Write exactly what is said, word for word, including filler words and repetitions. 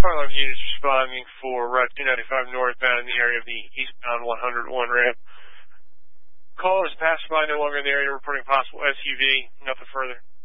fire alarm units responding for Route two ninety-five northbound in the area of the eastbound one oh one ramp. Callers passing by no longer in the area reporting possible S U V. Nothing further.